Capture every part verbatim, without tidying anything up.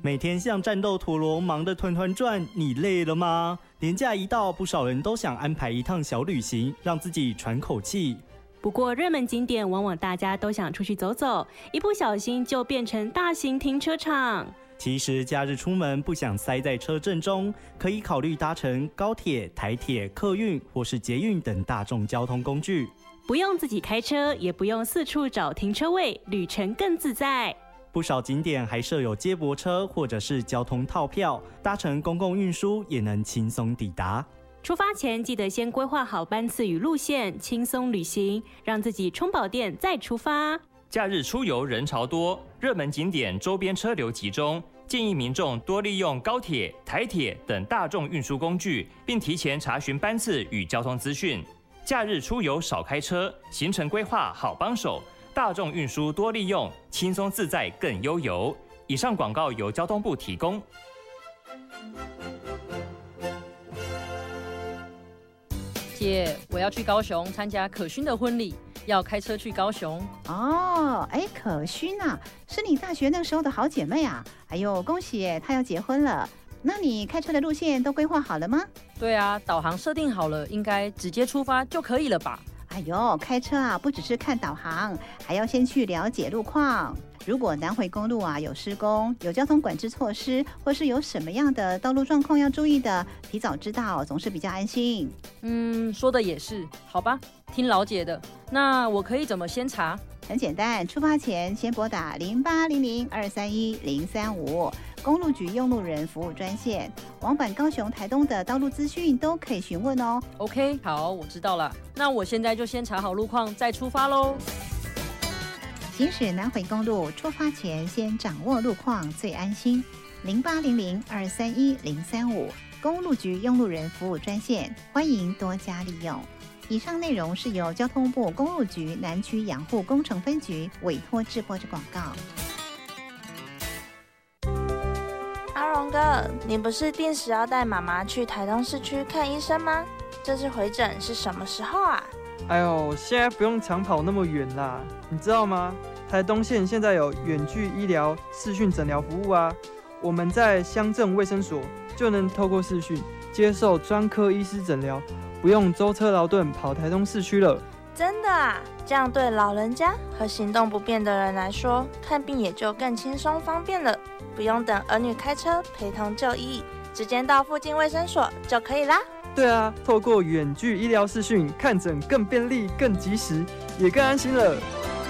每天像战斗陀螺忙得团团转，你累了吗？连假一到，不少人都想安排一趟小旅行，让自己喘口气。 不过热门景点往往大家都想出去走走，一不小心就变成大型停车场。 其实假日出门不想塞在车阵中，可以考虑搭乘高铁、台铁、客运或是捷运等大众交通工具， 不用自己开车，也不用四处找停车位，旅程更自在。 不少景点还设有接驳车或者是交通套票，搭乘公共运输也能轻松抵达。 出发前记得先规划好班次与路线，轻松旅行，让自己充饱电再出发。 假日出游人潮多，热门景点周边车流集中，建议民众多利用高铁、台铁等大众运输工具，并提前查询班次与交通资讯。假日出游少开车，行程规划好帮手。大众运输多利用，轻松自在更悠游。以上广告由交通部提供。 姐，我要去高雄参加可勋的婚礼，要开车去高雄。 哦，哎，可勋啊，是你大学那时候的好姐妹啊！哎呦，恭喜耶，她要结婚了。那你开车的路线都规划好了吗？ 对啊，导航设定好了，应该直接出发就可以了吧？ 哎呦，开车啊，不只是看导航，还要先去了解路况。如果南回公路啊有施工、有交通管制措施，或是有什么样的道路状况要注意的，提早知道总是比较安心。 嗯，说的也是，好吧，听老姐的。那我可以怎么先查？ 很简单，出发前先拨打零八零零二三一零三五公路局用路人服务专线，往返高雄、台东的道路资讯都可以询问哦。 OK， 好，我知道了。那我现在就先查好路况，再出发喽。 行驶南回公路，出发前先掌握路况最安心。零八零零二三一零三五公路局用路人服务专线，欢迎多加利用。以上内容是由交通部公路局南区养护工程分局委托制播之广告。 阿荣哥，你不是定时要带妈妈去台东市区看医生吗？这次回诊是什么时候啊？ 哎呦，现在不用长跑那么远啦，你知道吗？台东县现在有远距医疗视讯诊疗服务啊，我们在乡镇卫生所就能透过视讯接受专科医师诊疗，不用舟车劳顿跑台东市区了。 真的啊？这样对老人家和行动不便的人来说，看病也就更轻松方便了，不用等儿女开车陪同就医，直接到附近卫生所就可以啦。 对啊，透过远距医疗视讯看诊更便利、更及时，也更安心了。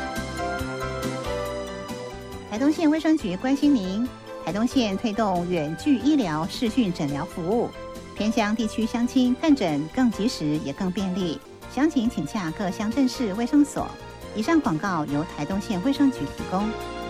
台东县卫生局关心您，台东县推动远距医疗视讯诊疗服务，偏乡地区乡亲看诊更及时也更便利。详情请洽各乡镇市卫生所。以上广告由台东县卫生局提供。